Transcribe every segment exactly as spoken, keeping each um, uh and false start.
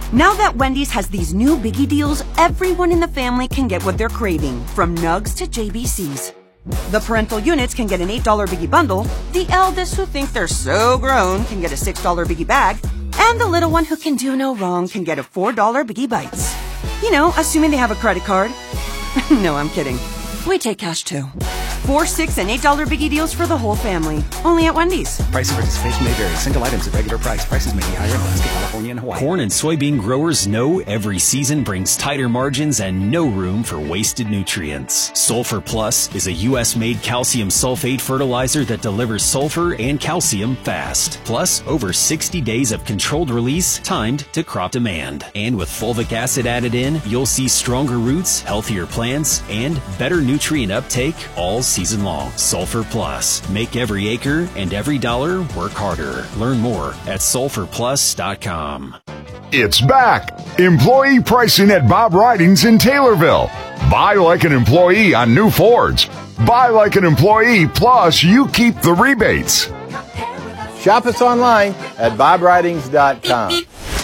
Now that Wendy's has these new biggie deals, everyone in the family can get what they're craving, from nugs to J B Cs. The parental units can get an eight dollar biggie bundle, the eldest who think they're so grown can get a six dollar biggie bag, and the little one who can do no wrong can get a four dollar biggie bites. You know, assuming they have a credit card. No, I'm kidding. We take cash too. Four, six, and eight dollar biggie deals for the whole family. Only at Wendy's. Price and participation may vary. Single items at regular price. Prices may be higher in Alaska, California, and Hawaii. Corn and soybean growers know every season brings tighter margins and no room for wasted nutrients. Sulfur Plus is a U S-made calcium sulfate fertilizer that delivers sulfur and calcium fast. Plus, over sixty days of controlled release timed to crop demand. And with fulvic acid added in, you'll see stronger roots, healthier plants, and better nutrient uptake all season long. Sulfur Plus. Make every acre and every dollar work harder. Learn more at sulfur plus dot com. It's back. Employee pricing at Bob Ridings in Taylorville. Buy like an employee on new Fords. Buy like an employee, plus you keep the rebates. Shop us online at bob ridings dot com.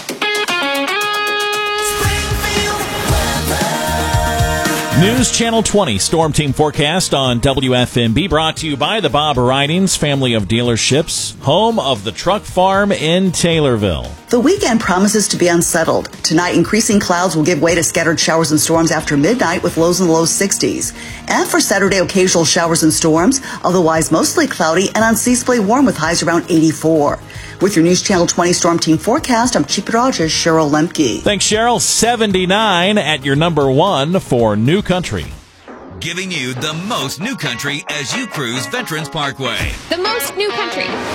News Channel twenty Storm Team Forecast on W F M B, brought to you by the Bob Ridings family of dealerships, home of the Truck Farm in Taylorville. The weekend promises to be unsettled. Tonight, increasing clouds will give way to scattered showers and storms after midnight with lows in the low sixties. And for Saturday, occasional showers and storms, otherwise mostly cloudy and unseasonably warm with highs around eighty-four. With your News Channel twenty Storm Team Forecast, I'm Chief Meteorologist Cheryl Lemke. Thanks, Cheryl. seventy-nine at your number one for New Country. Giving you the most New Country as you cruise Veterans Parkway. The most New Country.